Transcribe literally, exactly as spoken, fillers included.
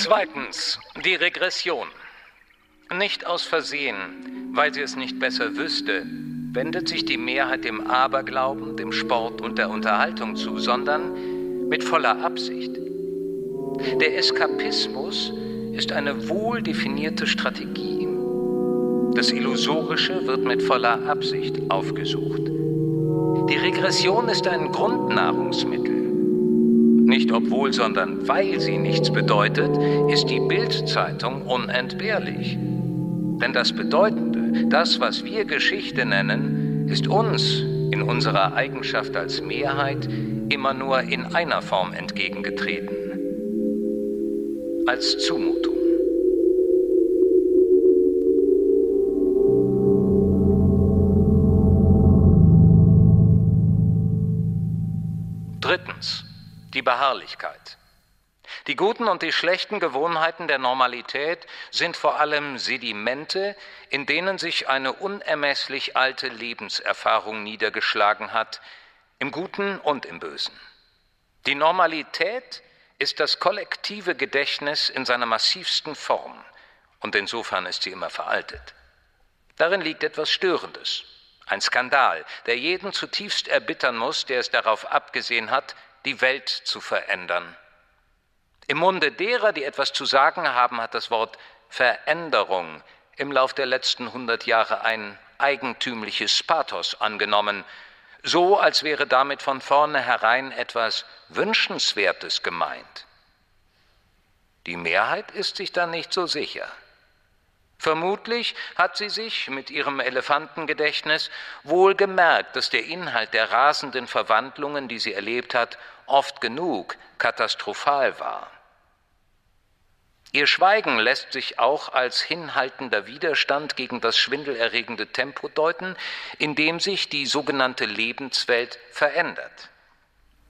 Zweitens, die Regression. Nicht aus Versehen, weil sie es nicht besser wüsste, wendet sich die Mehrheit dem Aberglauben, dem Sport und der Unterhaltung zu, sondern mit voller Absicht. Der Eskapismus ist eine wohl definierte Strategie. Das Illusorische wird mit voller Absicht aufgesucht. Die Regression ist ein Grundnahrungsmittel. Nicht obwohl, sondern weil sie nichts bedeutet, ist die Bild-Zeitung unentbehrlich. Denn das Bedeutende, das, was wir Geschichte nennen, ist uns in unserer Eigenschaft als Mehrheit immer nur in einer Form entgegengetreten: als Zumutung. Drittens, die Beharrlichkeit. Die guten und die schlechten Gewohnheiten der Normalität sind vor allem Sedimente, in denen sich eine unermesslich alte Lebenserfahrung niedergeschlagen hat, im Guten und im Bösen. Die Normalität ist das kollektive Gedächtnis in seiner massivsten Form, und insofern ist sie immer veraltet. Darin liegt etwas Störendes, ein Skandal, der jeden zutiefst erbittern muss, der es darauf abgesehen hat, die Welt zu verändern. Im Munde derer, die etwas zu sagen haben, hat das Wort Veränderung im Lauf der letzten hundert Jahre ein eigentümliches Pathos angenommen, so als wäre damit von vornherein etwas Wünschenswertes gemeint. Die Mehrheit ist sich da nicht so sicher. Vermutlich hat sie sich mit ihrem Elefantengedächtnis wohl gemerkt, dass der Inhalt der rasenden Verwandlungen, die sie erlebt hat, oft genug katastrophal war. Ihr Schweigen lässt sich auch als hinhaltender Widerstand gegen das schwindelerregende Tempo deuten, in dem sich die sogenannte Lebenswelt verändert.